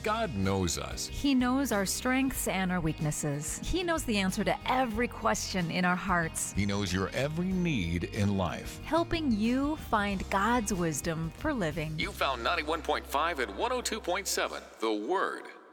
God knows us. He knows our strengths and our weaknesses. He knows the answer to every question in our hearts. He knows your every need in life. Helping you find God's wisdom for living. You found 91.5 and 102.7, The Word.